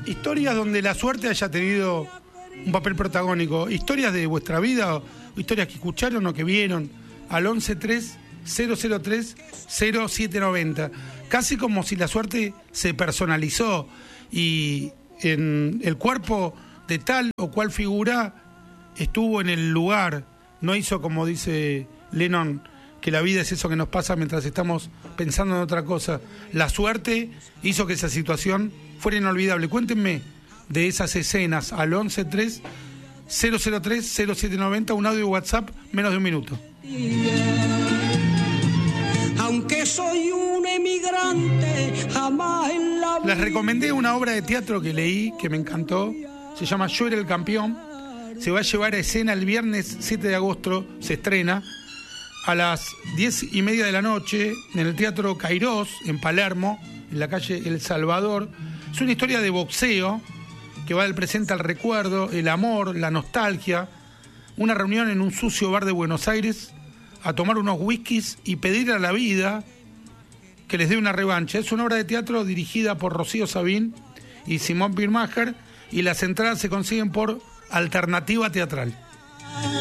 historias donde la suerte haya tenido un papel protagónico, historias de vuestra vida o historias que escucharon o que vieron al 1130030790. Casi como si la suerte se personalizó y en el cuerpo de tal o cual figura estuvo en el lugar, no hizo como dice Lennon, que la vida es eso que nos pasa mientras estamos pensando en otra cosa. La suerte hizo que esa situación fuera inolvidable. Cuéntenme de esas escenas al 1130030790, un audio WhatsApp, menos de un minuto. Aunque soy un emigrante, jamás en la vida... Les recomendé una obra de teatro que leí, que me encantó, se llama Yo era el campeón, se va a llevar a escena el viernes 7 de agosto, se estrena, a las 10:30 de la noche, en el Teatro Cairós, en Palermo, en la calle El Salvador. Es una historia de boxeo, que va del presente al recuerdo, el amor, la nostalgia, una reunión en un sucio bar de Buenos Aires, a tomar unos whiskies y pedir a la vida que les dé una revancha. Es una obra de teatro dirigida por Rocío Sabín y Simón Birmacher, y las entradas se consiguen por Alternativa Teatral.